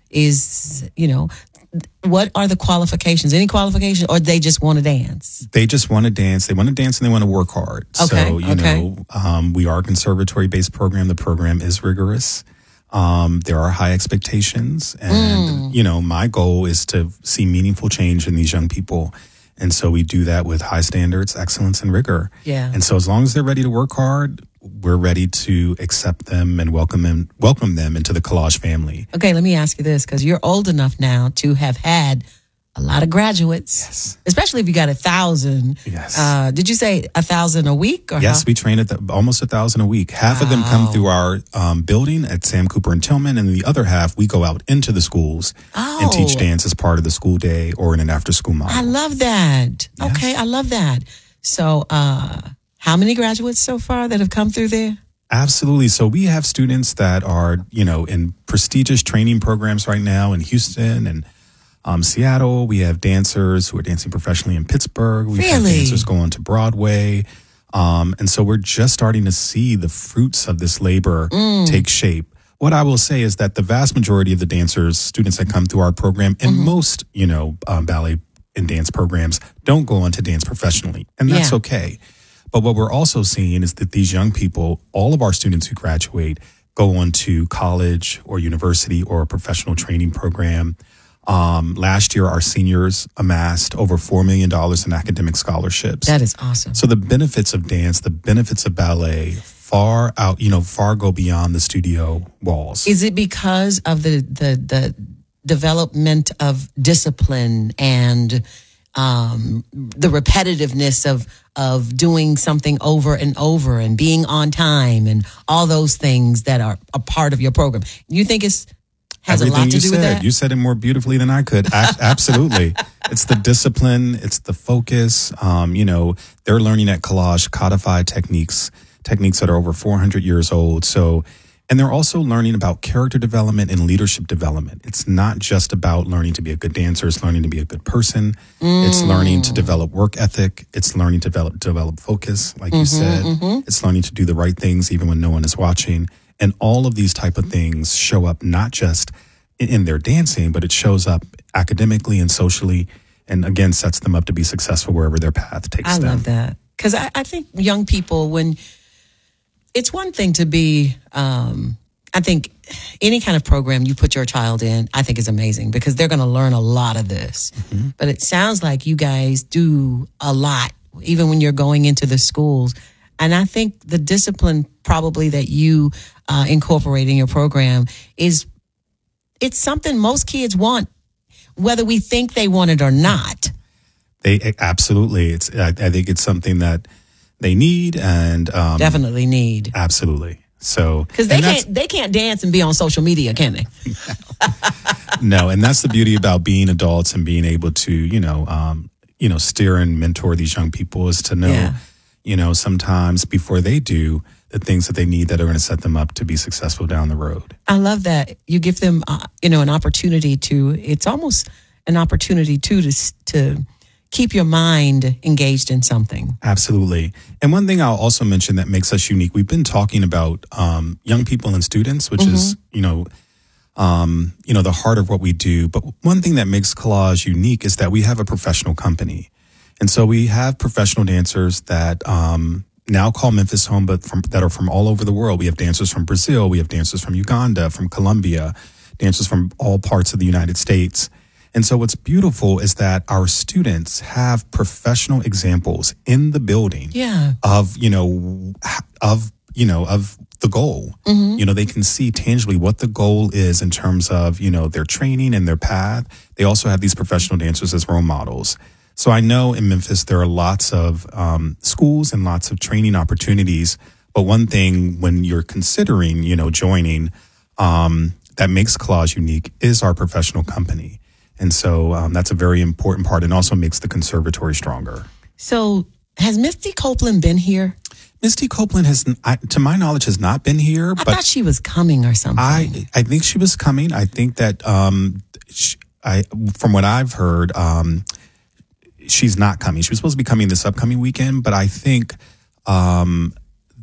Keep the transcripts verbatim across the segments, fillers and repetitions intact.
is, you know, what are the qualifications? Any qualifications, or they just want to dance? They just want to dance. They want to dance and they want to work hard. Okay, so, you okay. know, um, we are a conservatory-based program. The program is rigorous. Um, there are high expectations. And, Mm. you know, my goal is to see meaningful change in these young people. And so we do that with high standards, excellence, and rigor. Yeah. And so as long as they're ready to work hard, we're ready to accept them and welcome them, welcome them into the Collage family. Okay, let me ask you this, because you're old enough now to have had a lot of graduates, Yes. especially if you got a thousand. Yes. Uh, did you say a thousand a week? Or Yes, how? we train at the, almost a thousand a week. Half of them come Wow. through our um, building at Sam Cooper and Tillman, and the other half we go out into the schools Oh. and teach dance as part of the school day or in an after-school model. I love that. Yes. Okay, I love that. So, uh, how many graduates so far that have come through there? Absolutely. So we have students that are, you know, in prestigious training programs right now in Houston and um, Seattle. We have dancers who are dancing professionally in Pittsburgh. We have Really? dancers going to Broadway. Um, and so we're just starting to see the fruits of this labor Mm. take shape. What I will say is that the vast majority of the dancers, students that come through our program, and Mm-hmm. most, you know, um, ballet and dance programs don't go on to dance professionally. And that's Yeah. okay. But what we're also seeing is that these young people, all of our students who graduate, go on to college or university or a professional training program. Um, last year, our seniors amassed over four million dollars in academic scholarships. That is awesome. So the benefits of dance, the benefits of ballet, far out, you know, far go beyond the studio walls. Is it because of the the the development of discipline and um, the repetitiveness of of doing something over and over and being on time and all those things that are a part of your program? You think it's has Everything a lot to you do said. with that? You said it more beautifully than I could. A- absolutely. It's the discipline. It's the focus. Um, you know, they're learning at Collage codified techniques, techniques that are over four hundred years old. So, and they're also learning about character development and leadership development. It's not just about learning to be a good dancer. It's learning to be a good person. It's learning to develop work ethic. It's learning to develop, develop focus, like you said. It's learning to do the right things even when no one is watching. And all of these type of things show up not just in, in their dancing, but it shows up academically and socially, and again, sets them up to be successful wherever their path takes I them. love that. Because I, I think young people, when it's one thing to be, um, I think any kind of program you put your child in, I think is amazing because they're going to learn a lot of this. Mm-hmm. But it sounds like you guys do a lot, even when you're going into the schools. And I think the discipline probably that you uh, incorporate in your program is, it's something most kids want, whether we think they want it or not. They absolutely. It's. I, I think it's something that they need and um, Definitely need. absolutely. So Because they and that's- can't, they can't dance and be on social media, can they? No, and that's the beauty about being adults and being able to, you know, um, you know, steer and mentor these young people is to know, Yeah. you know, sometimes before they do the things that they need that are going to set them up to be successful down the road. I love that you give them, uh, you know, an opportunity to. It's almost an opportunity too to s- to keep your mind engaged in something. Absolutely. And one thing I'll also mention that makes us unique, we've been talking about um, young people and students, which is, you know, um, you know, the heart of what we do. But one thing that makes Collage unique is that we have a professional company. And so we have professional dancers that um, now call Memphis home, but from, that are from all over the world. We have dancers from Brazil. We have dancers from Uganda, from Colombia, dancers from all parts of the United States. And so what's beautiful is that our students have professional examples in the building Yeah. of, you know, of, you know, of the goal. You know, they can see tangibly what the goal is in terms of, you know, their training and their path. They also have these professional dancers as role models. So I know in Memphis there are lots of um, schools and lots of training opportunities. But one thing when you're considering, you know, joining, um, that makes Collage unique is our professional company. And so um, that's a very important part and also makes the conservatory stronger. So has Misty Copeland been here? Misty Copeland has, I, to my knowledge, has not been here. I but thought she was coming or something. I I think she was coming. I think that um, she, I from what I've heard, um, she's not coming. She was supposed to be coming this upcoming weekend, but I think um,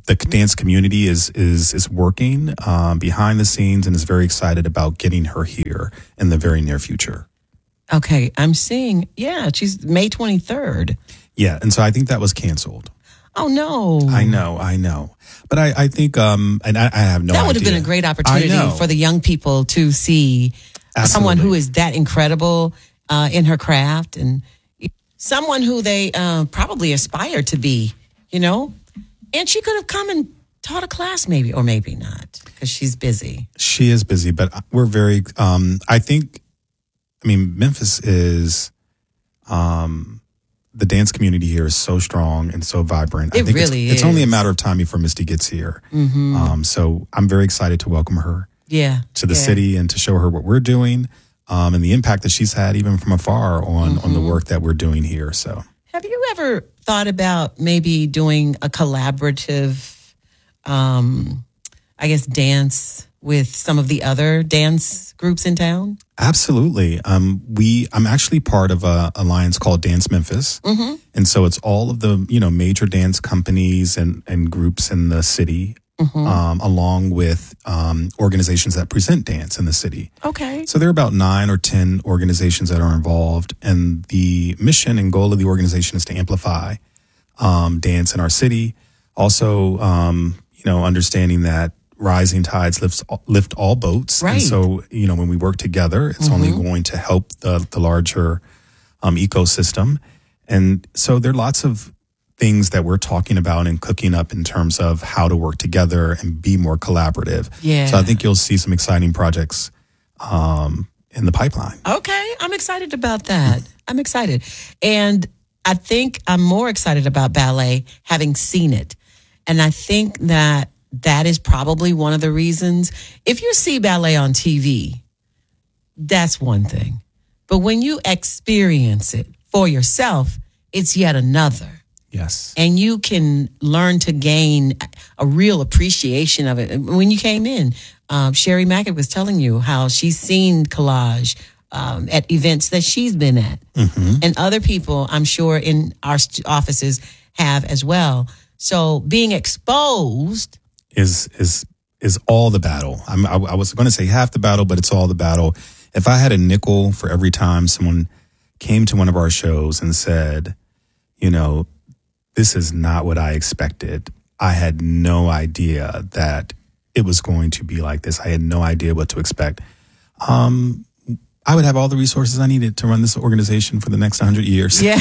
the dance community is is is working um, behind the scenes and is very excited about getting her here in the very near future. Okay, I'm seeing. Yeah, she's May twenty-third. Yeah, and so I think that was canceled. Oh no! I know, I know, but I, I think, um, and I, I have no. That would have idea. been a great opportunity for the young people to see Absolutely. someone who is that incredible uh, in her craft, and someone who they uh, probably aspire to be. You know, and she could have come and taught a class, maybe, or maybe not, because she's busy. She is busy, but we're very. Um, I think. I mean, Memphis is. Um, The dance community here is so strong and so vibrant. It I think really it's, is. It's only a matter of time before Misty gets here. Mm-hmm. Um, so I'm very excited to welcome her Yeah, to the yeah. city and to show her what we're doing um, and the impact that she's had even from afar on, Mm-hmm. on the work that we're doing here. So Have you ever thought about maybe doing a collaborative, um, I guess, dance with some of the other dance groups in town? absolutely. Um, we, I'm actually part of a alliance called Dance Memphis. Mm-hmm. And so it's all of the, you know, major dance companies and, and groups in the city, Mm-hmm. um, along with um, organizations that present dance in the city. Okay. So there are about nine or ten organizations that are involved, and the mission and goal of the organization is to amplify um, dance in our city. Also, um, you know, understanding that rising tides lifts lift all boats, Right. and so you know when we work together, it's Mm-hmm. only going to help the the larger um, ecosystem. And so there are lots of things that we're talking about and cooking up in terms of how to work together and be more collaborative. Yeah. So I think you'll see some exciting projects um, in the pipeline. Okay, I'm excited about that. I'm excited. And I think I'm more excited about ballet having seen it. And I think that that is probably one of the reasons. If you see ballet on T V, that's one thing. But when you experience it for yourself, it's yet another. Yes. And you can learn to gain a real appreciation of it. When you came in, um, Sherry Mackett was telling you how she's seen collage um, at events that she's been at. Mm-hmm. And other people, I'm sure, in our st- offices have as well. So being exposed Is is is all the battle. I'm, I, I was going to say half the battle, but it's all the battle. If I had a nickel for every time someone came to one of our shows and said, you know, this is not what I expected. I had no idea that it was going to be like this. I had no idea what to expect. Um, I would have all the resources I needed to run this organization for the next one hundred years. Yeah.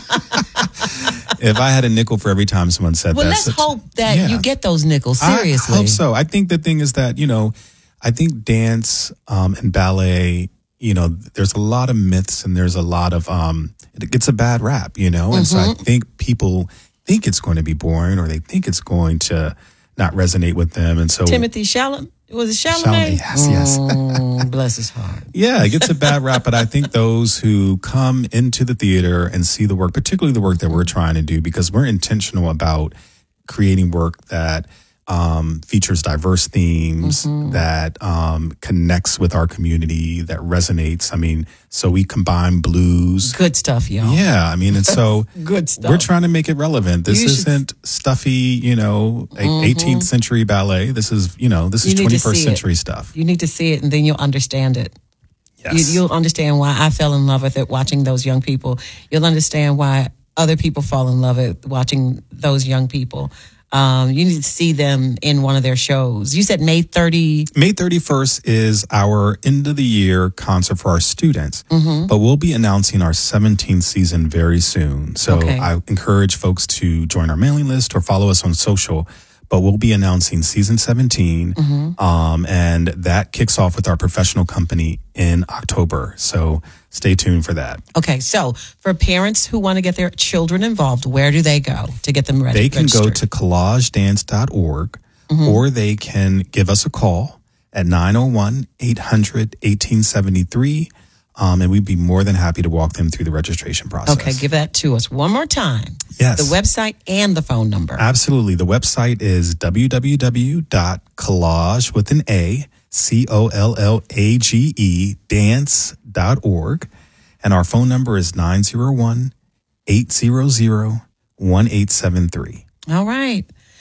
If I had a nickel for every time someone said Well, that. let's so- hope that yeah. you get those nickels. Seriously. I hope so. I think the thing is that, you know, I think dance um, and ballet, you know, there's a lot of myths and there's a lot of, um, it gets a bad rap, you know? And so I think people think it's going to be boring or they think it's going to not resonate with them. And so Timothy Chalamet. Was it Chalamet? Chalamet, yes, yes. Mm, bless his heart. Yeah, it gets a bad rap, but I think those who come into the theater and see the work, particularly the work that we're trying to do, because we're intentional about creating work that um, features diverse themes, Mm-hmm. that um, connects with our community, that resonates. I mean, so we combine blues. Good stuff, y'all. Yeah, I mean, and so Good stuff. we're trying to make it relevant. This You should- isn't stuffy, you know, eighteenth century ballet. This is, you know, this is You need to twenty-first see it. century stuff. You need to see it and then you'll understand it. Yes. You, you'll understand why I fell in love with it watching those young people. You'll understand why other people fall in love with watching those young people. Um, you need to see them in one of their shows. You said May thirtieth. May thirty-first is our end of the year concert for our students, Mm-hmm. but we'll be announcing our seventeenth season very soon. So Okay. I encourage folks to join our mailing list or follow us on social. But we'll be announcing season seventeen, Mm-hmm. um, and that kicks off with our professional company in October. So stay tuned for that. Okay, so for parents who want to get their children involved, where do they go to get them ready? They can go to collage dance dot org Mm-hmm. or they can give us a call at nine oh one, eight hundred, eighteen seventy-three. Um, and we'd be more than happy to walk them through the registration process. Okay, give that to us one more time. Yes. The website and the phone number. Absolutely. The website is w w w dot collage with an A, C O L L A G E, dance dot org. And our phone number is nine oh one, eight hundred, eighteen seventy-three. All right.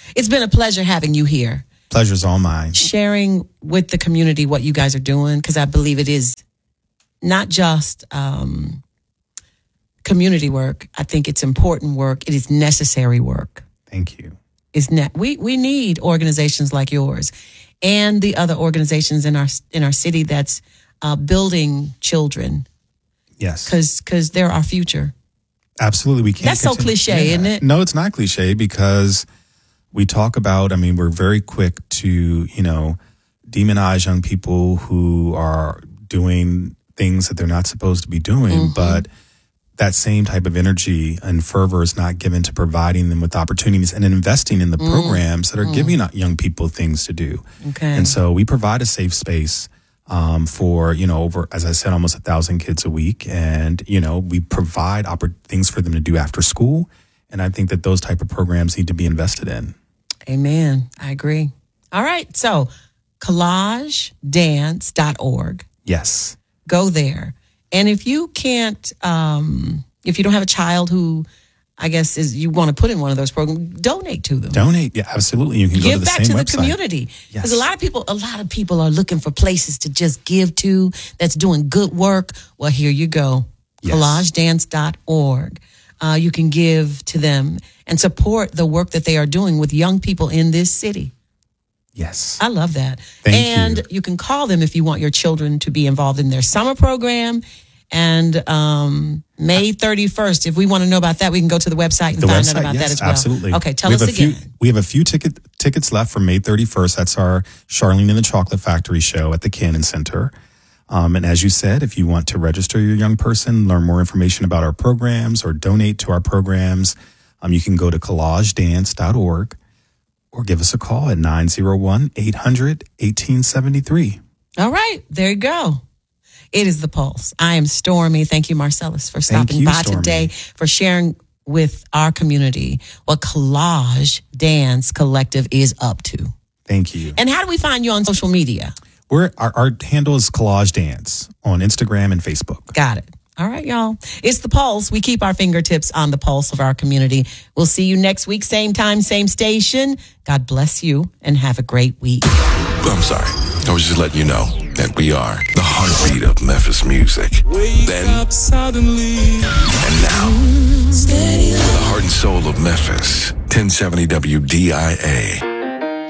It's been a pleasure having you here. Pleasure's all mine. Sharing with the community what you guys are doing, because I believe it is not just um, community work. I think it's important work. It is necessary work. Thank you. It's ne- we we need organizations like yours and the other organizations in our in our city that's uh, building children. Yes, because because they're our future. Absolutely, we can't. That's so continue. cliche, yeah. isn't it? No, it's not cliche, because we talk about, I mean, we're very quick to, you know, demonize young people who are doing things that they're not supposed to be doing. Mm-hmm. But that same type of energy and fervor is not given to providing them with opportunities and investing in the mm-hmm. programs that are mm-hmm. giving young people things to do. Okay. And so we provide a safe space um, for, you know, over, as I said, almost a thousand kids a week. And, you know, we provide oppor- things for them to do after school. And I think that those type of programs need to be invested in. Amen. I agree. All right. So collage dance dot org. Yes. Go there. And if you can't, um, if you don't have a child who, I guess, is you want to put in one of those programs, donate to them. Donate. Yeah, absolutely. You can give go to the back same to website. the community. Yes. Because a lot of people, a lot of people are looking for places to just give to that's doing good work. Well, here you go. Yes. collage dance dot org. Uh, you can give to them and support the work that they are doing with young people in this city. Yes. I love that. Thank and you. you can call them if you want your children to be involved in their summer program. And um, May thirty-first, if we want to know about that, we can go to the website and the find website, out about yes, that as well. Absolutely. Okay, tell we us have a again. Few, we have a few ticket, tickets left for May thirty-first. That's our Charlene and the Chocolate Factory show at the Cannon Center. Um, and as you said, if you want to register your young person, learn more information about our programs or donate to our programs, um, you can go to collage dance dot org or give us a call at nine oh one, eight hundred, eighteen seventy-three. All right, there you go. It is The Pulse. I am Stormy. Thank you, Marcellus, for stopping you, by Stormy. today, for sharing with our community what Collage Dance Collective is up to. Thank you. And how do we find you on social media? We're, our, our handle is Collage Dance on Instagram and Facebook. Got it. All right, y'all. It's The Pulse. We keep our fingertips on the pulse of our community. We'll see you next week, same time, same station. God bless you and have a great week. I'm sorry. I was just letting you know that we are the heartbeat of Memphis music. Then, and now, the heart and soul of Memphis. ten seventy W D I A.